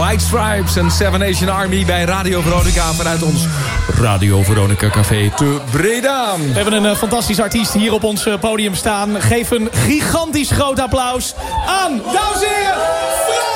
White Stripes en Seven Nation Army bij Radio Veronica vanuit ons Radio Veronica Café te Breda. We hebben een fantastisch artiest hier op ons podium staan. Geef een gigantisch groot applaus aan, dames en heren,